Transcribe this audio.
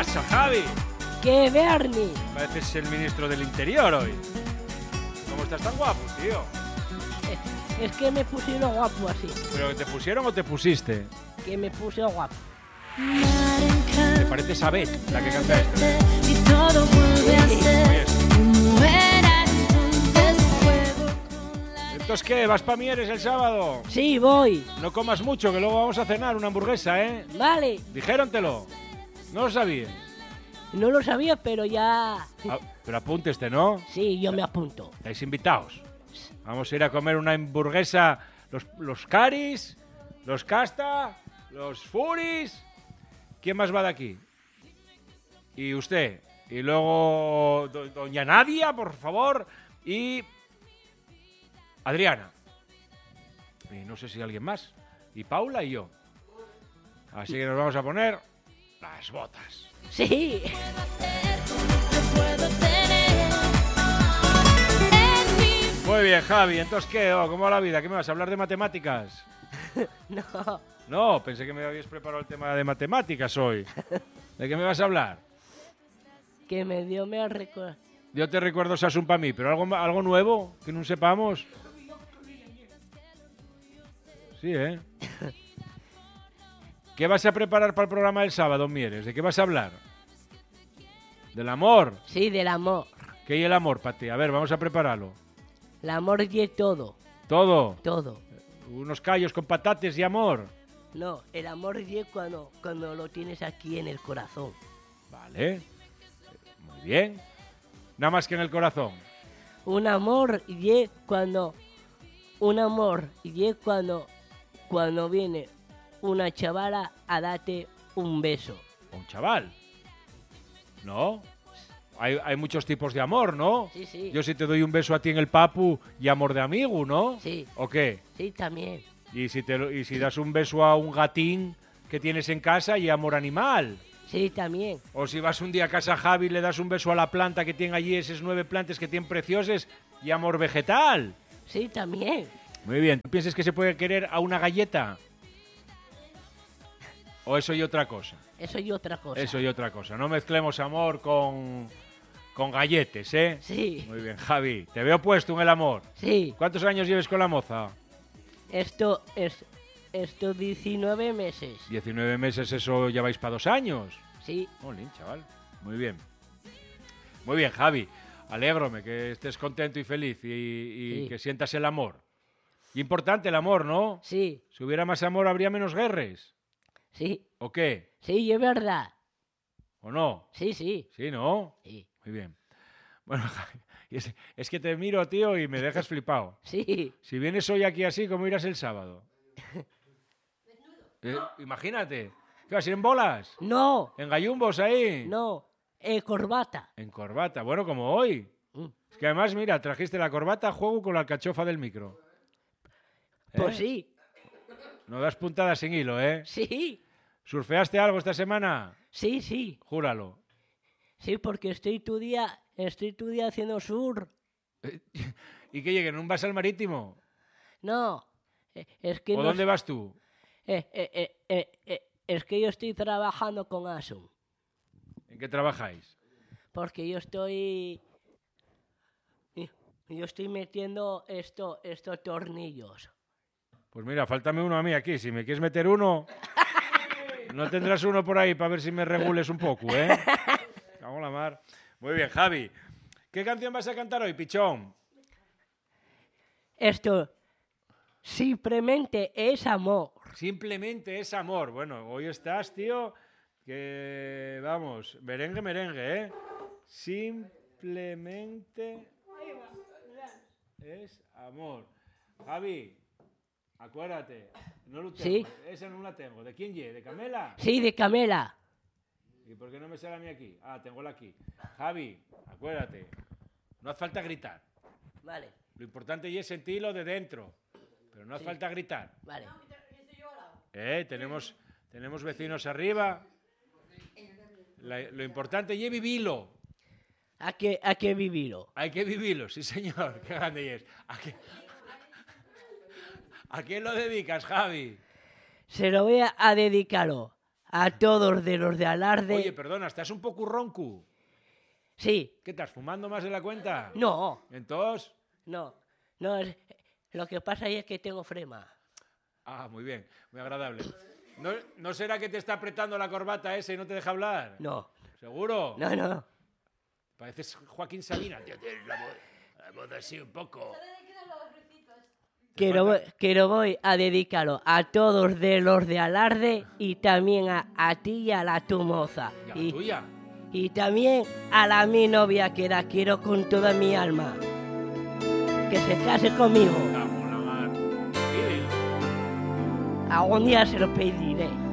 pasa, Javi? ¿Qué, Bernie? Pareces el ministro del Interior hoy. ¿Cómo estás tan guapo, tío? Es que me pusieron guapo así. ¿Pero que te pusieron o te pusiste? Que me puse guapo. ¿Te pareces a Beth, la que canta esta? Y todo vuelve a ser como era entonces. Juego con la... ¿Entonces qué? ¿Vas pa' Mieres el sábado? Sí, voy. No comas mucho, que luego vamos a cenar una hamburguesa, ¿eh? Vale. Dijérontelo. No lo sabías. No lo sabía, pero ya... Ah, pero apúnteste, ¿no? Sí, yo me apunto. Estáis invitados. Vamos a ir a comer una hamburguesa. Los Caris, los Casta, los Furis. ¿Quién más va de aquí? Y usted. Y luego doña Nadia, por favor. Y Adriana. Y no sé si alguien más. Y Paula y yo. Así que nos vamos a poner las botas. Sí. No puedo tener en mi... Muy bien, Javi. Entonces, ¿qué? ¿Cómo va la vida? ¿Qué me vas a hablar de matemáticas? No. No, pensé que me habías preparado el tema de matemáticas hoy. ¿De qué me vas a hablar? Que me dio me recuerdo. Yo te recuerdo Sasun para mí, pero algo nuevo que no sepamos. Sí, ¿eh? ¿Qué vas a preparar para el programa del sábado, Mieres? ¿De qué vas a hablar? ¿Del amor? Sí, del amor. ¿Qué hay el amor para ti? A ver, vamos a prepararlo. El amor y todo. Todo. Todo. Unos callos con patates y amor. No, el amor y cuando lo tienes aquí en el corazón. Vale. Muy bien. Nada más que en el corazón. Un amor y cuando... Un amor y cuando viene una chavala a darte un beso. Un chaval. ¿No? Hay muchos tipos de amor, ¿no? Sí, sí. Yo si te doy un beso a ti en el papu y amor de amigo, ¿no? Sí. ¿O qué? Sí, también. Y si das un beso a un gatín que tienes en casa y amor animal. Sí, también. O si vas un día a casa a Javi y le das un beso a la planta que tiene allí, esas 9 plantas que tienen preciosas, y amor vegetal. Sí, también. Muy bien. ¿Tú piensas que se puede querer a una galleta? ¿O eso y otra cosa? Eso y otra cosa. Eso y otra cosa. No mezclemos amor con galletes, ¿eh? Sí. Muy bien, Javi. Te veo puesto en el amor. Sí. ¿Cuántos años lleves con la moza? Esto 19 meses. 19 meses, eso ya vais para 2 años. Sí. Jolín, chaval. Muy bien. Muy bien, Javi. Alégrome que estés contento y feliz y Sí. que sientas el amor. Importante el amor, ¿no? Sí. Si hubiera más amor, habría menos guerras. Sí. ¿O qué? Sí, es verdad. ¿O no? Sí, sí. Sí, ¿no? Sí. Muy bien. Bueno, Javi, es que te miro, tío, y me dejas flipado. Sí. Si vienes hoy aquí así, ¿cómo irás el sábado? Imagínate. ¿Qué vas a ir en bolas? No. ¿En gallumbos ahí? No. Corbata. En corbata. Bueno, como hoy. Mm. Es que además, mira, trajiste la corbata, juego con la alcachofa del micro. Pues ¿Eh? sí. No das puntadas sin hilo, ¿eh? Sí. ¿Surfeaste algo esta semana? Sí, sí. Júralo. Sí, porque estoy tu día haciendo surf. ¿Y que lleguen? ¿Un vas al marítimo? No. Es que ¿O no. dónde vas tú? Es que yo estoy trabajando con Asun. ¿En qué trabajáis? Porque yo estoy metiendo estos tornillos. Pues mira, fáltame uno a mí aquí. Si me quieres meter uno, no tendrás uno por ahí para ver si me regules un poco, ¿eh? Cago la mar. Muy bien, Javi. ¿Qué canción vas a cantar hoy, pichón? Esto simplemente es amor. Simplemente es amor. Bueno, hoy estás, tío, que vamos, merengue, ¿eh? Simplemente es amor. Javi, acuérdate, no lo tengo. Sí. Esa no la tengo. ¿De quién llegue? ¿De Camela? Sí, de Camela. ¿Y por qué no me sale a mí aquí? Ah, tengola aquí. Javi, acuérdate, no hace falta gritar. Vale, Lo importante es sentirlo de dentro, pero no hace falta gritar. vale. Tenemos vecinos arriba. Lo importante es vivirlo. ¿A qué vivirlo? Hay que vivirlo, sí señor. Qué grande es. ¿A quién lo dedicas, Javi? Se lo voy a dedicarlo a todos de los de Alarde. Oye, perdona, estás un poco ronco. Sí, ¿Qué estás fumando más de la cuenta? no, Entonces... no, lo que pasa ahí es que tengo flema. Ah, muy bien, muy agradable. ¿No será que te está apretando la corbata ese y no te deja hablar? No, ¿Seguro? no. Pareces Joaquín Sabina, tío. Tienes la voz así un poco. Que lo voy a dedicarlo a todos de los de Alarde y también a ti y a la tu moza. ¿Y a la tuya? Y también a la mi novia que la quiero con toda mi alma. Que se case conmigo. Vamos, la mar. Dile. Algún día se lo pediré.